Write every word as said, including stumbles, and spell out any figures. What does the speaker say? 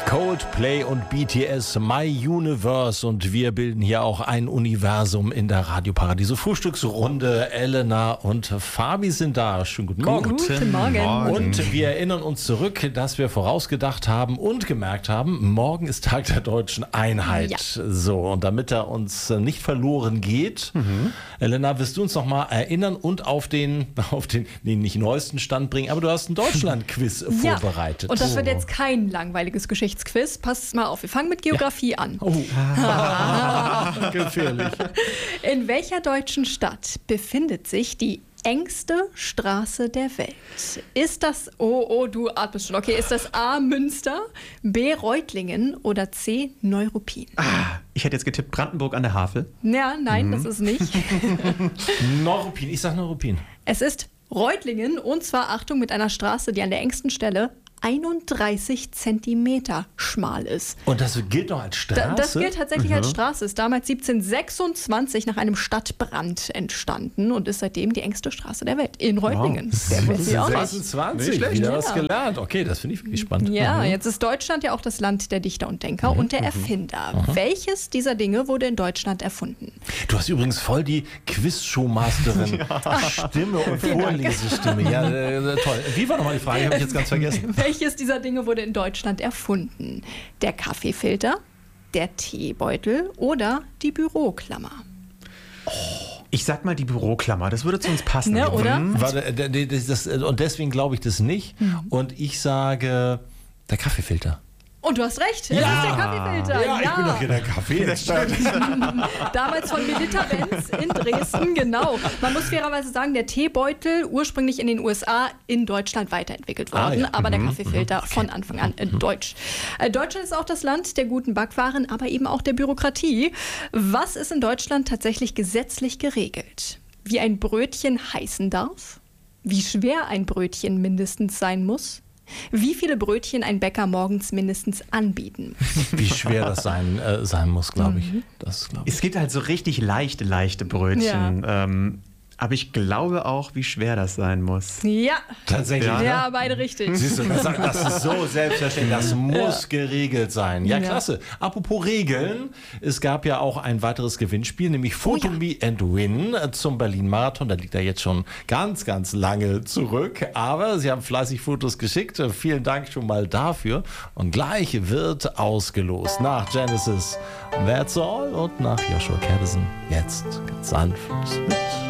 Coldplay und B T S, My Universe, und wir bilden hier auch ein Universum in der Radio Paradiso Frühstücksrunde. Elena und Fabi sind da. Schönen guten Morgen. Guten Morgen. Und wir erinnern uns zurück, dass wir vorausgedacht haben und gemerkt haben, morgen ist Tag der Deutschen Einheit. Ja. So, und damit er uns nicht verloren geht, mhm. Elena, wirst du uns noch mal erinnern und auf den, auf den, nee, nicht neuesten Stand bringen, aber du hast ein Deutschland-Quiz ja. vorbereitet. Und das wird jetzt kein langweiliges Geschichtsquiz. Passt mal auf, wir fangen mit Geografie ja. an. Oh. Gefährlich. In welcher deutschen Stadt befindet sich die engste Straße der Welt? Ist das, oh, oh, du atmest schon, okay, ist das A, Münster, B, Reutlingen oder C, Neuruppin? Ah, ich hätte jetzt getippt Brandenburg an der Havel. Ja, nein, mhm. das ist nicht. Neuruppin, ich sag Neuruppin. Es ist Reutlingen, und zwar, Achtung, mit einer Straße, die an der engsten Stelle einunddreißig Zentimeter schmal ist. Und das gilt noch als Straße? Da, das gilt tatsächlich mhm. als Straße. Ist damals siebzehnhundertsechsundzwanzig nach einem Stadtbrand entstanden und ist seitdem die engste Straße der Welt. In Reutlingen. Wow. siebzehnhundertsechsundzwanzig, wieder ja. was gelernt. Okay, das finde ich wirklich spannend. Ja, mhm. jetzt ist Deutschland ja auch das Land der Dichter und Denker mhm. und der Erfinder. Mhm. Welches dieser Dinge wurde in Deutschland erfunden? Du hast übrigens voll die Quiz-Showmasterin ja. Stimme und Vorlesestimme. Ja, äh, toll. Wie war nochmal die Frage? Habe ich jetzt ganz vergessen. Welches dieser Dinge wurde in Deutschland erfunden? Der Kaffeefilter, der Teebeutel oder die Büroklammer? Oh, ich sag mal die Büroklammer, das würde zu uns passen. Ne, oder? Mhm. Warte, das, das, und deswegen glaube ich das nicht. Mhm. Und ich sage der Kaffeefilter. Und du hast recht, ja. es ist der Kaffeefilter. Ja, ja, ich bin doch hier der Kaffee. Damals von Melita-Benz in Dresden, genau. Man muss fairerweise sagen, der Teebeutel ursprünglich in den U S A, in Deutschland weiterentwickelt worden, ah, ja. aber der Kaffeefilter mhm. von Anfang an in Deutsch. Äh, Deutschland ist auch das Land der guten Backwaren, aber eben auch der Bürokratie. Was ist in Deutschland tatsächlich gesetzlich geregelt? Wie ein Brötchen heißen darf? Wie schwer ein Brötchen mindestens sein muss? Wie viele Brötchen ein Bäcker morgens mindestens anbieten? Wie schwer das sein, äh, sein muss, glaube ich. Mhm. Das, glaub ich. Es gibt halt so richtig leichte, leichte Brötchen. Ja. Ähm, aber ich glaube auch, wie schwer das sein muss. Ja. Tatsächlich? Ja, ja, beide richtig. Siehst du, das, das ist so selbstverständlich. Das muss ja. geregelt sein. Ja, ja, klasse. Apropos Regeln. Es gab ja auch ein weiteres Gewinnspiel, nämlich Photo oh, ja. Me and Win zum Berlin-Marathon. Da liegt er jetzt schon ganz, ganz lange zurück. Aber Sie haben fleißig Fotos geschickt. Vielen Dank schon mal dafür. Und gleich wird ausgelost nach Genesis That's All und nach Joshua Kadison. Jetzt ganz sanft mit